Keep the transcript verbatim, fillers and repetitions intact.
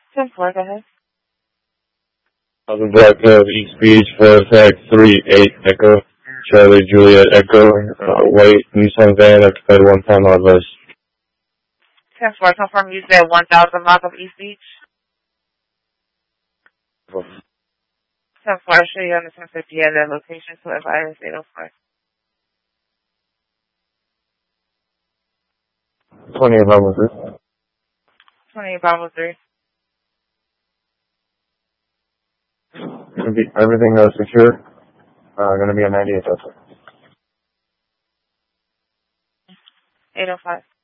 ten four, go ahead. Thousand Black Hills, East Beach, for tag three eight Echo, Charlie Juliet Echo, uh, white Nissan van, occupied one pound on list. ten four, confirm you said one thousand block of East Beach. ten four, I'll show you on the ten fifty at that location, so if I eight oh four. twenty-eight Bravo three. twenty-eight Bravo three. Gonna be, everything is secure. Uh, gonna be a ninety-eight Delta. eight oh five.